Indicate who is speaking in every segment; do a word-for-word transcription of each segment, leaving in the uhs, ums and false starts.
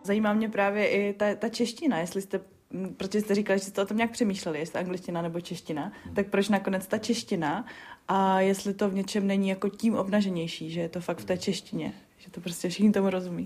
Speaker 1: Zajímá mě právě i ta, ta čeština, jestli jste, protože jste říkali, že jste o tom nějak přemýšleli, jestli angličtina nebo čeština, tak proč nakonec ta čeština a jestli to v něčem není jako tím obnaženější, že je to fakt v té češtině, že to prostě všichni tomu rozumí.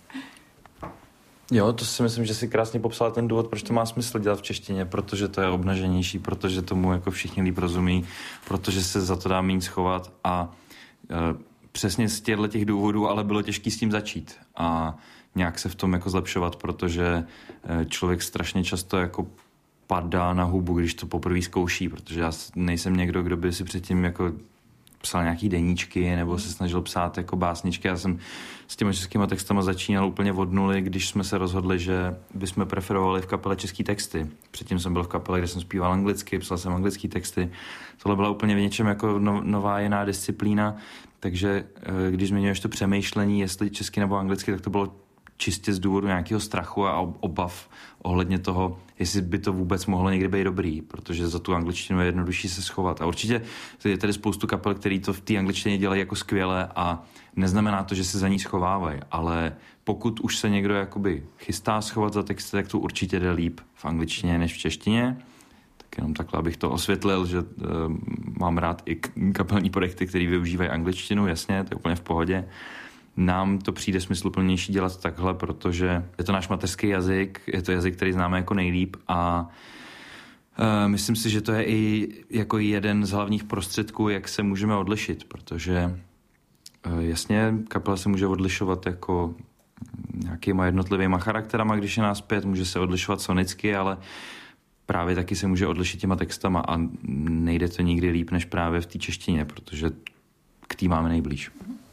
Speaker 2: Jo, to si myslím, že si krásně popsala ten důvod, proč to má smysl dělat v češtině, protože to je obnaženější, protože tomu jako všichni líp rozumí, protože se za to dá méně schovat a e, přesně z těchto těch důvodů, ale bylo těžké s tím začít a nějak se v tom jako zlepšovat, protože e, člověk strašně často jako padá na hubu, když to poprvé zkouší, protože já nejsem někdo, kdo by si předtím jako psal nějaký deníčky nebo se snažil psát jako básničky. Já jsem s těma českýma textama začínal úplně od nuly, když jsme se rozhodli, že bychom preferovali v kapele český texty. Předtím jsem byl v kapele, kde jsem zpíval anglicky, psal jsem anglický texty. Tohle byla úplně v něčem jako no, nová jiná disciplína, takže když zmiňuješ to přemýšlení, jestli česky nebo anglicky, tak to bylo čistě z důvodu nějakého strachu a obav ohledně toho, jestli by to vůbec mohlo někdy být dobrý, protože za tu angličtinu je jednodušší se schovat. A určitě je tady spoustu kapel, který to v té angličtině dělají jako skvěle a neznamená to, že se za ní schovávají, ale pokud už se někdo jakoby chystá schovat za texty, tak to určitě jde líp v angličtině než v češtině. Tak jenom takhle, abych to osvětlil, že uh, mám rád i kapelní projekty, které využívají angličtinu, jasně, to je úplně v pohodě. Nám to přijde smysluplnější dělat takhle, protože je to náš mateřský jazyk, je to jazyk, který známe jako nejlíp a uh, myslím si, že to je i jako jeden z hlavních prostředků, jak se můžeme odlišit, protože uh, jasně kapela se může odlišovat jako nějakýma jednotlivýma charakterama, když je nás pět, může se odlišovat sonicky, ale právě taky se může odlišit těma textama a nejde to nikdy líp než právě v té češtině, protože k tý máme nejblíž.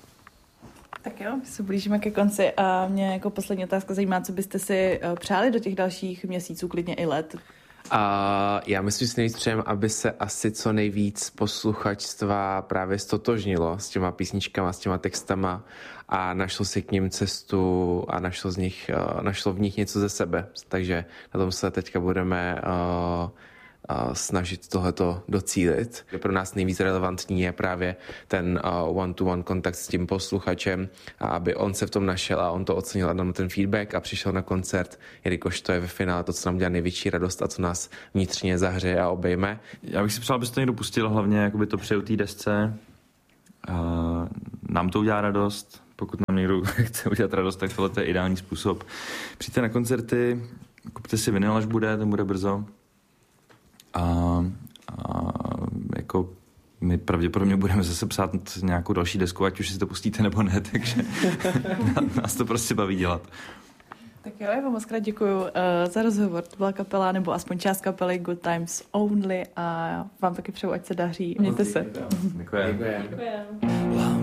Speaker 1: Tak jo, my se blížíme ke konci a mě jako poslední otázka zajímá, co byste si přáli do těch dalších měsíců, klidně i let.
Speaker 3: A já myslím, že si nejvíc přejem, aby se asi co nejvíc posluchačstva právě stotožnilo s těma písničkama, s těma textama a našlo si k nim cestu a našlo, z nich, našlo v nich něco ze sebe. Takže na tom se teďka budeme uh, uh, snažit tohleto docílit. Pro nás nejvíc relevantní je právě ten uh, one-to-one kontakt s tím posluchačem a aby on se v tom našel a on to ocenil a dal ten feedback a přišel na koncert, jelikož to je ve finále to, co nám dělá největší radost a co nás vnitřně zahřeje a obejme.
Speaker 2: Já bych si přál, abyste to někdo pustil, hlavně jakoby to přeju té desce. Uh, nám to udělá radost, pokud nám někdo chce udělat radost, tak tohle je ideální způsob. Přijďte na koncerty, kupte si vinyl, až bude, ten bude brzo. A, a jako my pravděpodobně budeme zase psát nějakou další desku, ať už si to pustíte nebo ne, takže nás to prostě baví dělat.
Speaker 1: Tak jo, já vám moc krát děkuju uh, za rozhovor. To byla kapela, nebo aspoň část kapely Good Times Only a vám taky přeju, ať se daří. Mějte se.
Speaker 2: Děkujeme.
Speaker 3: Děkujeme.